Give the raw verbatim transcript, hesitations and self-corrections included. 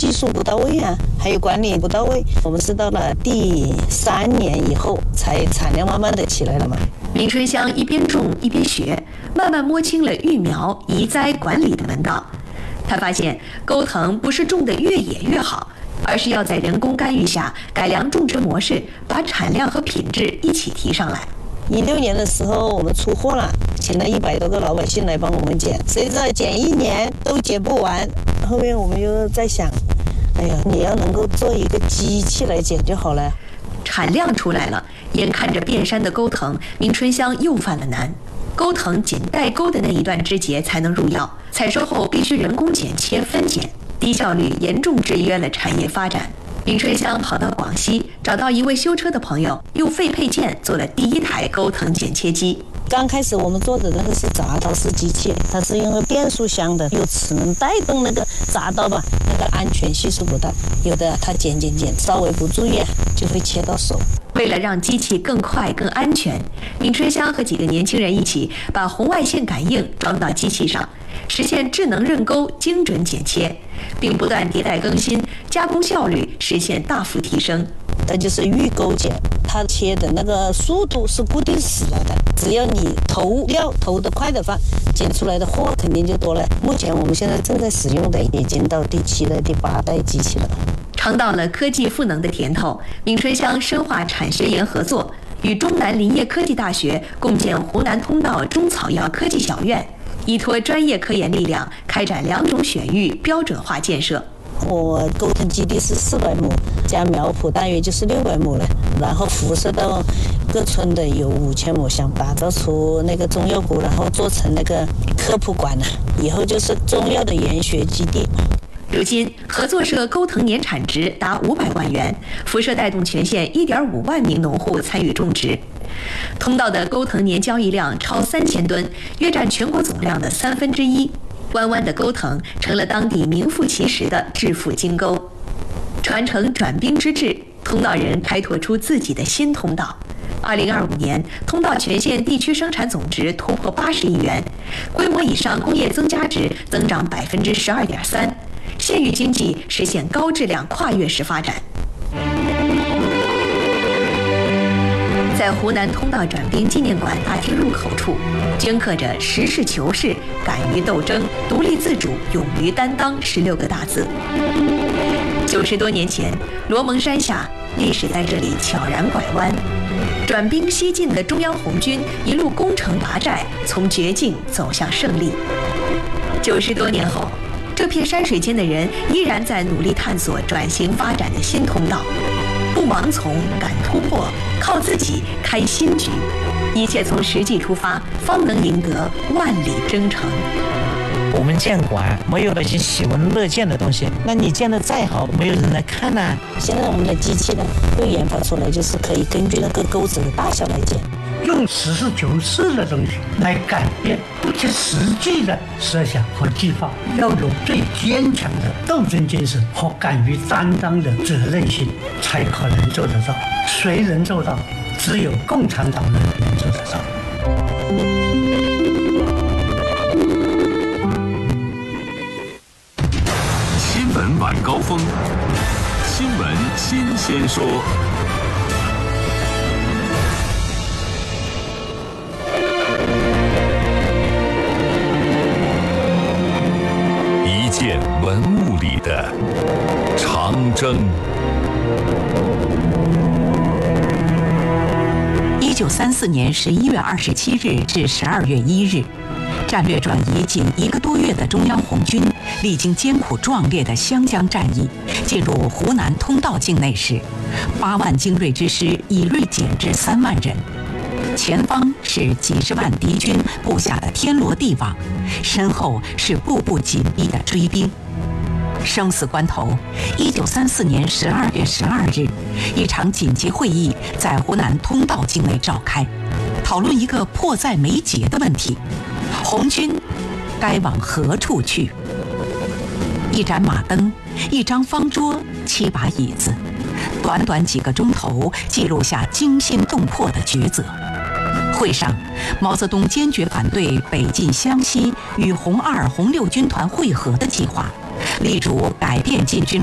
技术不到位啊，还有管理不到位。我们是到了第三年以后，才产量慢慢的起来了嘛。 明春香一边种一边学，慢慢摸清了育苗、移栽、管理的门道。他发现钩藤不是种得越野越好，而是要在人工干预下改良种植模式，把产量和品质一起提上来。 一六年的时候我们出货了，请了一百多个老百姓来帮我们剪，谁知道剪一年都剪不完。后面我们就在想，哎呀，你要能够做一个机器来剪就好了。 产量出来了，眼看着遍山的钩藤，明春香又犯了难。钩藤仅带钩的那一段枝节才能入药，采收后必须人工剪切分拣，低效率严重制约了产业发展。明春香跑到广西，找到一位修车的朋友，用废配件做了第一台钩藤剪切机。 刚开始我们做的那个是铡刀式机器，它是因为变速箱的，有齿能带动那个铡刀吧，那个安全系数不大，有的它剪剪剪稍微不注意就会切到手。 为了让机器更快更安全，明春香和几个年轻人一起把红外线感应装到机器上，实现智能刃钩精准剪切，并不断迭代更新，加工效率实现大幅提升。 它就是预钩剪，它切的那个速度是固定死了的，只要你投料投得快的话，剪出来的货肯定就多了。目前我们现在正在使用的已经到第七代、第八代机器了。 尝到了科技赋能的甜头，明春香深化产学研合作，与中南林业科技大学共建湖南通道中草药科技小院，依托专业科研力量，开展两种选育标准化建设。 我钩藤基地是四百亩，加苗圃大约就是六百亩了，然后辐射到各村的有五千亩，想打造出那个中药股，然后做成那个科普馆了，以后就是中药的研学基地。 如今，合作社钩藤年产值达五百万元，辐射带动全县一点五万名农户参与种植。通道的钩藤年交易量超三千吨，约占全国总量的三分之一。弯弯的钩藤成了当地名副其实的致富金钩。传承转兵之志，通道人开拓出自己的新通道。二零二五年，通道全县地区生产总值突破八十亿元，规模以上工业增加值增长百分之十二点三，县域经济实现高质量跨越式发展。在湖南通道转兵纪念馆大厅入口处，镌刻着“实事求是、敢于斗争、独立自主、勇于担当”十六个大字。九十多年前，罗蒙山下，历史在这里悄然拐弯。转兵西进的中央红军一路攻城拔寨，从绝境走向胜利。九十多年后，这片山水间的人依然在努力探索转型发展的新通道。不盲从，敢突破，靠自己开新局，一切从实际出发，方能赢得万里征程。 我们建馆没有那些喜闻乐见的东西，那你建的再好，没有人来看呢、啊。 现在我们的机器呢，又研发出来，就是可以根据那个钩子的大小来剪， 用实事求是的东西来改变不切实际的设想和计划，要有最坚强的斗争精神和敢于担当的责任心，才可能做得到。谁能做到？只有共产党人能做得到。 新闻晚高峰，新闻新鲜说。一件文物里的长征。 一九三四年十一月二十七日至十二月一日，战略转移仅一个多月的中央红军，历经艰苦壮烈的湘江战役，进入湖南通道境内时，八万精锐之师已锐减至三万人。前方是几十万敌军布下的天罗地网，身后是步步紧逼的追兵。生死关头，一九三四年十二月十二日，一场紧急会议在湖南通道境内召开，讨论一个迫在眉睫的问题：红军该往何处去？一盏马灯，一张方桌，七把椅子，短短几个钟头，记录下惊心动魄的抉择。会上，毛泽东坚决反对北进湘西与红二、红六军团会合的计划，力主改变进军